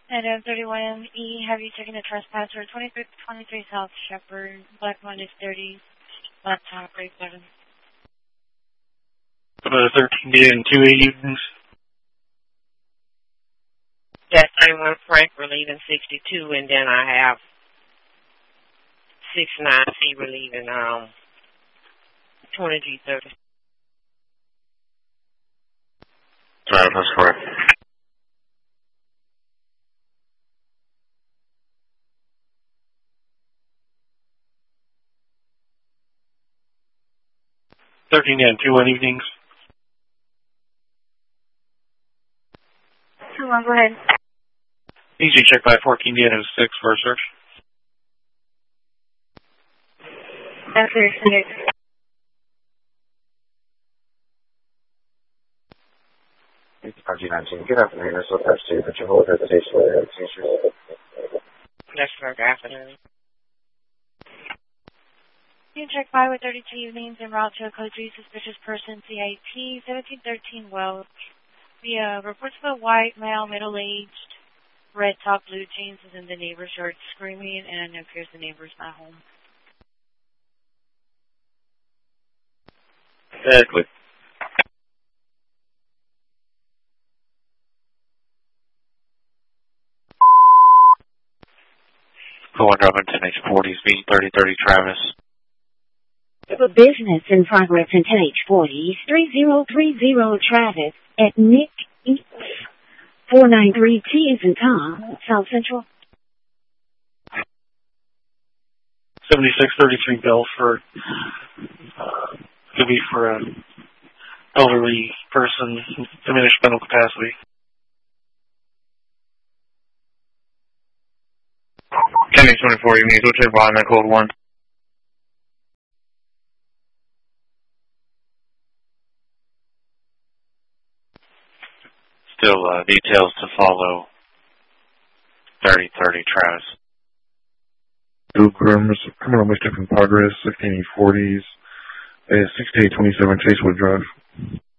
And M31E, have you taken a trespasser? 2323 South Shepherd, black one is 30, black top, grade 7. About a 13-day and 2 evenings. That's 31 Frank relieving 62, and then I have 69C relieving 20G30. Right, that's correct. And 2 evenings. 2-1, go ahead. Easy check by 14 and 6 for a search. That's very extended. RG19, good afternoon. This is Pepsi, but you hold hesitation for the teacher. That's for good afternoon. You can check 5 with 32 evenings en route to a code 3 suspicious person, CIT, 1713 Welch. The reports of a white male, middle-aged, red top, blue jeans is in the neighbor's yard screaming, and it appears the neighbor's not home. Exactly. Going Robinson H40s, V3030 Travis. For business in progress in 10H40s, 3030 Travis at Nick Eats, 493T is in Tom, South Central. 7633 Belfort. Could be for an elderly person, diminished mental capacity. Kenny 24 evenings, we'll check behind that code 1. Still details to follow. 3030 Travis. Criminal mischief in progress, 1640s, 6827 Chasewood Drive.